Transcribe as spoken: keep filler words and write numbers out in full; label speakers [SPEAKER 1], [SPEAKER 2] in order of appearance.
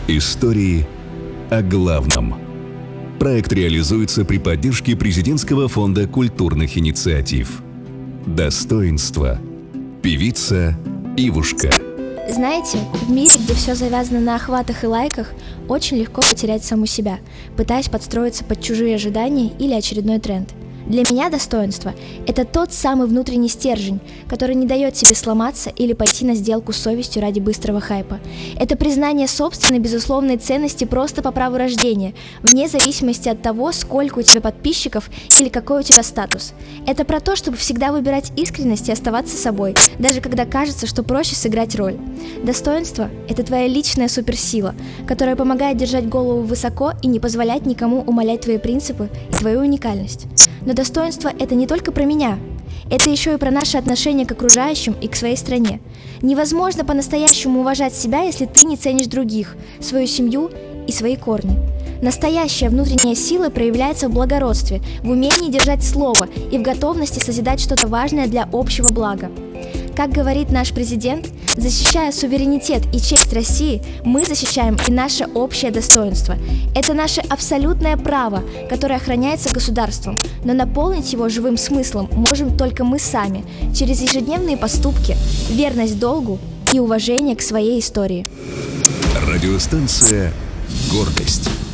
[SPEAKER 1] Истории о главном. Проект реализуется при поддержке Президентского фонда культурных инициатив. Достоинство. Певица Ивушка.
[SPEAKER 2] Знаете, в мире, где все завязано на охватах и лайках, очень легко потерять саму себя, пытаясь подстроиться под чужие ожидания или очередной тренд. Для меня достоинство – это тот самый внутренний стержень, который не дает тебе сломаться или пойти на сделку с совестью ради быстрого хайпа. Это признание собственной безусловной ценности просто по праву рождения, вне зависимости от того, сколько у тебя подписчиков или какой у тебя статус. Это про то, чтобы всегда выбирать искренность и оставаться собой, даже когда кажется, что проще сыграть роль. Достоинство – это твоя личная суперсила, которая помогает держать голову высоко и не позволять никому умалять твои принципы и твою уникальность. Но достоинство – это не только про меня. Это еще и про наше отношение к окружающим и к своей стране. Невозможно по-настоящему уважать себя, если ты не ценишь других, свою семью и свои корни. Настоящая внутренняя сила проявляется в благородстве, в умении держать слово и в готовности созидать что-то важное для общего блага. Как говорит наш президент, защищая суверенитет и честь России, мы защищаем и наше общее достоинство. Это наше абсолютное право, которое охраняется государством, но наполнить его живым смыслом можем только мы сами, через ежедневные поступки, верность долгу и уважение к своей истории.
[SPEAKER 1] Радиостанция «Гордость».